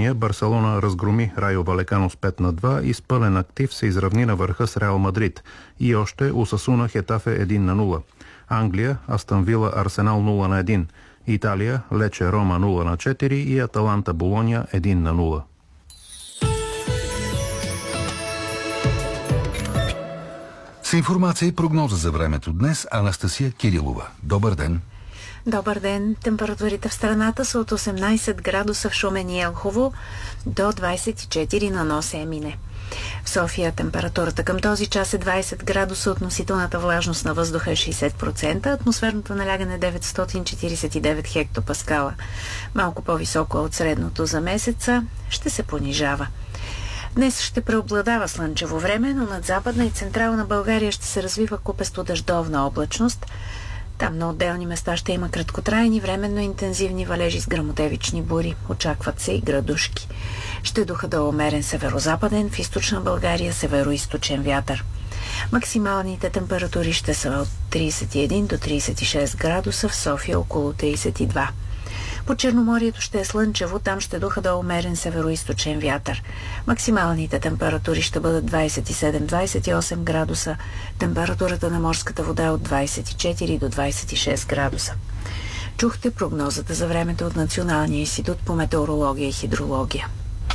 Испания Барселона разгроми Райо Валекано с 5-2 и с пълен актив се изравни на върха с Реал Мадрид. И още Осасуна Хетафе 1-0. Англия Астън Вила Арсенал 0-1. Италия Лече Рома 0-4 и Аталанта Болоня 1-0. С информация и прогноза за времето днес Анастасия Кирилова. Добър ден! Добър ден! Температурите в страната са от 18 градуса в Шумен и Елхово до 24 на Нос Емине. В София температурата към този час е 20 градуса, относителната влажност на въздуха е 60%, атмосферното налягане 949 хектопаскала. Малко по-високо от средното за месеца, ще се понижава. Днес ще преобладава слънчево време, но над Западна и Централна България ще се развива купесто дъждовна облачност. Там на отделни места ще има краткотрайни, временно интензивни валежи с гръмотевични бури. Очакват се и градушки. Ще духа да умерен северо-западен, в източна България северо-источен вятър. Максималните температури ще са от 31 до 36 градуса, в София около 32. По Черноморието ще е слънчево, там ще духа да умерен северо-источен вятър. Максималните температури ще бъдат 27-28 градуса, температурата на морската вода е от 24 до 26 градуса. Чухте прогнозата за времето от Националния институт по метеорология и хидрология.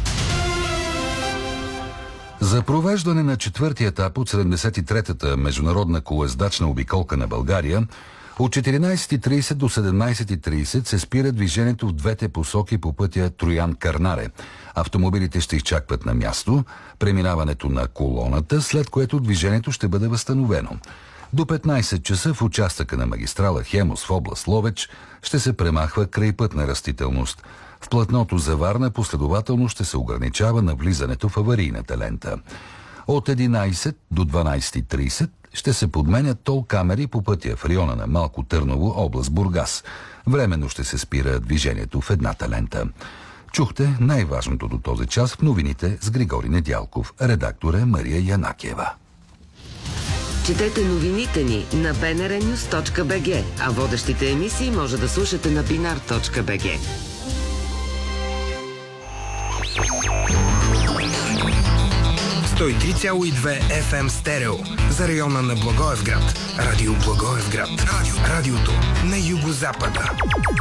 За провеждане на четвъртия етап от 73-та международна колоездачна обиколка на България от 14.30 до 17.30 се спира движението в двете посоки по пътя Троян-Кърнаре. Автомобилите ще изчакват на място преминаването на колоната, след което движението ще бъде възстановено. До 15 часа в участъка на магистрала Хемус в област Ловеч ще се премахва крайпътна растителност. В платното за Варна последователно ще се ограничава на влизането в аварийната лента. От 11 до 12.30 ще се подменят тол камери по пътя в района на Малко Търново, област Бургас. Временно ще се спира движението в едната лента. Чухте най-важното до този час в новините с Григори Недялков. Редактор е Мария Янакиева. Четете новините ни на bnrnews.bg, а водещите емисии може да слушате на binar.bg. Той 3,2 FM стерео за района на Благоевград. Радио Благоевград. Радиото на югозапада.